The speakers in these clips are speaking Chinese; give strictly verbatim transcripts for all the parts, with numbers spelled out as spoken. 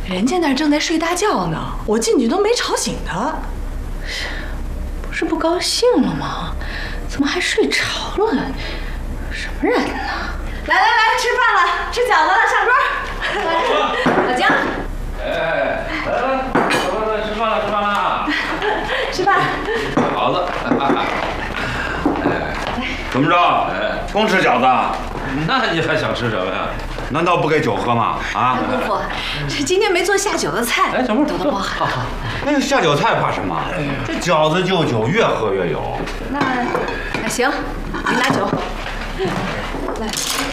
人家那儿正在睡大觉呢，我进去都没吵醒他。不是不高兴了吗？怎么还睡着了？什么人呢？来来来，吃饭了，吃饺子了，上桌。老姜， 哎，来来来，来来吃饭了，吃饭了。 吃饭。 好的。 哎，怎么着？哎，光吃饺子？ 那你还想吃什么呀？ 难道不给酒喝吗？啊！ 姑父，这今天没做下酒的菜。 哎，小妹， 多多包涵。 那个下酒菜怕什么？这饺子就酒，越喝越有。 那那行，你拿酒。来。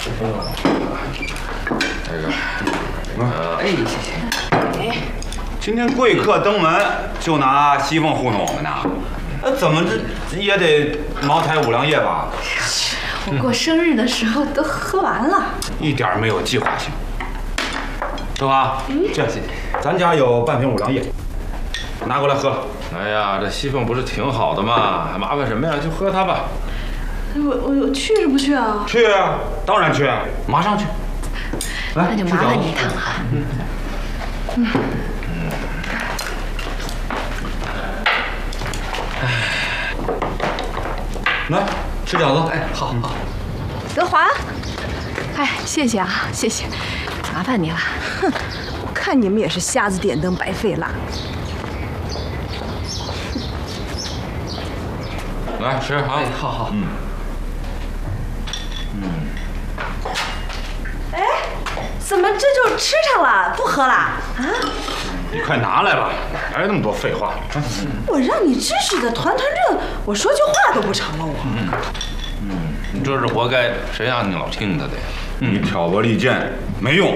这个， 哎，谢谢。哎，今天贵客登门，就拿西凤糊弄我们呢？呃，怎么这也得茅台五粮液吧？ 我过生日的时候都喝完了， 一点没有计划性。德华，这咱家有半瓶五粮液，拿过来喝。 哎呀，这西凤不是挺好的吗？还麻烦什么呀？就喝它吧。 我我去是不去啊？ 去啊，当然去，马上去。来， 那就麻烦你一趟了。嗯嗯。 来吃饺子。哎，好好。 德华，哎，谢谢啊，谢谢，麻烦你了。哼，我看你们也是瞎子点灯，白费蜡。 来吃啊！ 哎，好好。嗯。 嗯。哎，怎么这就吃上了，不喝了啊？ 你快拿来吧，哪有那么多废话？ 我让你支持的团团正，我说句话都不成了我。 嗯。嗯，你这是活该，谁让你老听他的呀？ 你挑拨离间没用。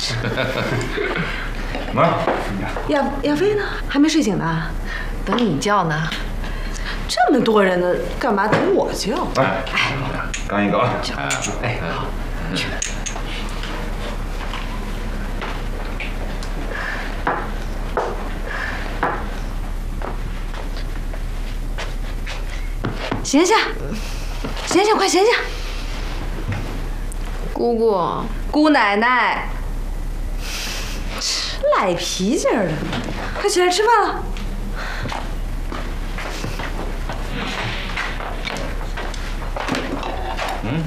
来， 亚亚飞呢？还没睡醒呢，等你叫呢。这么多人呢，干嘛等我叫？ 来，哎，干一个啊！ 哎，好，去。 醒醒，醒醒，快醒醒！ 姑姑， 姑奶奶，赖皮劲儿的，快起来吃饭了。 嗯。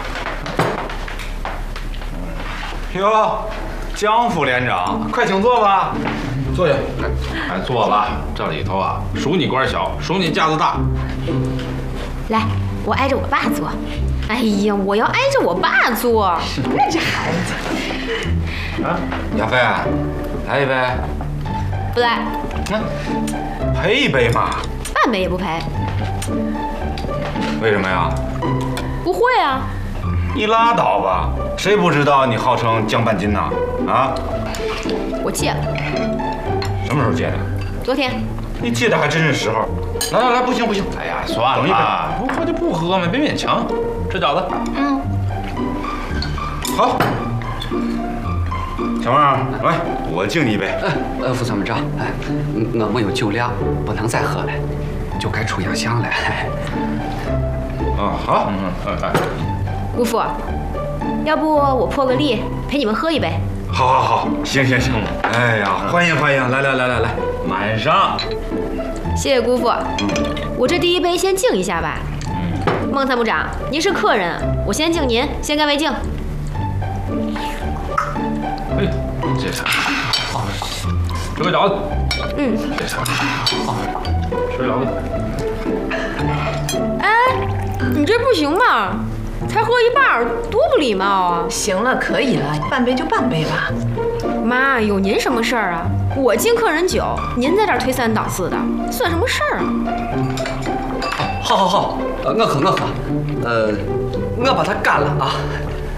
哟，江副连长，快请坐吧。坐下。 哎，坐吧。这里头啊，数你官小，数你架子大。 来，我挨着我爸坐。哎呀，我要挨着我爸坐。 那这孩子。 啊，亚飞，来一杯。 不来。 那陪一杯嘛。 半杯也不陪。 为什么呀？ 不会啊。 你拉倒吧，谁不知道你号称江半斤呐？啊？ 我戒了。 什么时候戒的？ 昨天。 你戒的还真是时候。来来来，不行不行， 哎呀，算了吧，不喝就不喝嘛，别勉强。吃饺子。 嗯。 好。小妹儿，来，我敬你一杯。 呃呃，副参谋长，哎，我没有酒量，不能再喝了，就该出洋相了。 啊，好。 嗯嗯哎。 姑父，要不我破个例，陪你们喝一杯。 好，好，好，行行行。哎呀，欢迎欢迎，来来来来来，满上。 谢谢姑父。嗯，我这第一杯先敬一下吧。 嗯。 孟参谋长，您是客人，我先敬您，先干为敬。 哎，这啥？好，吃个饺子。 嗯。 这啥？好，吃饺子。 哎，你这不行吧？才喝一半，多不礼貌啊！ 行了，可以了，半杯就半杯吧。 妈，有您什么事儿啊？我敬客人酒，您在这儿推三倒四的，算什么事儿啊？ 好好好，呃，我喝我喝，呃，我把它干了啊。